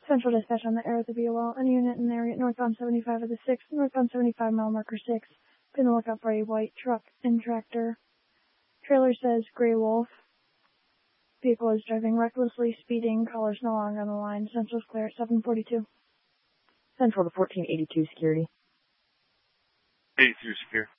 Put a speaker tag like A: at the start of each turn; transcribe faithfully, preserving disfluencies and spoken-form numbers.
A: Central dispatch on the air at the B O L. Any unit in the area northbound seventy-five of the sixth, northbound seventy-five mile marker six. Be on the lookout for a white truck and tractor. Trailer says Gray Wolf. Vehicle is driving recklessly, speeding. Callers no longer on the line. Central's clear at seven forty-two.
B: Central to fourteen eighty-two security.
C: eighty-two secure.